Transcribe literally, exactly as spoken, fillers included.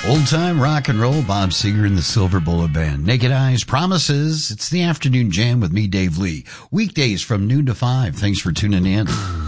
Old time rock and roll, Bob Seger and the Silver Bullet Band. Naked Eyes, Promises. It's the Afternoon Jam with me, Dave Lee. Weekdays from noon to five. Thanks for tuning in.